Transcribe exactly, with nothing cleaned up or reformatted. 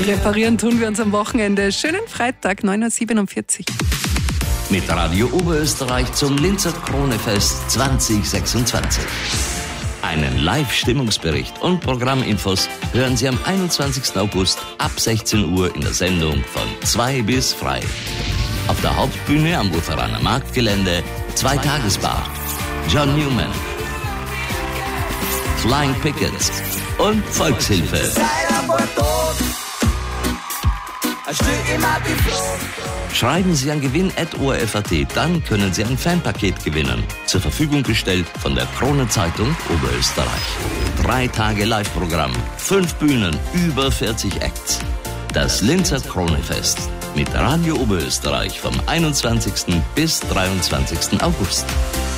Reparieren tun wir uns am Wochenende. Schönen Freitag, neun Uhr siebenundvierzig. Mit Radio Oberösterreich zum Linzer Kronefest zwanzig sechsundzwanzig. Einen Live-Stimmungsbericht und Programminfos hören Sie am einundzwanzigsten August ab sechzehn Uhr in der Sendung von zwei bis frei. Auf der Hauptbühne am Lutheraner Marktgelände Zweitagesbar, John Newman, Flying Pickets und Volkshilfe. Schreiben Sie an gewinn at o r f punkt a t, dann können Sie ein Fanpaket gewinnen. Zur Verfügung gestellt von der Kronenzeitung Oberösterreich. Drei Tage Live-Programm, fünf Bühnen, über vierzig Acts. Das Linzer Kronefest mit Radio Oberösterreich vom einundzwanzigsten bis dreiundzwanzigsten August.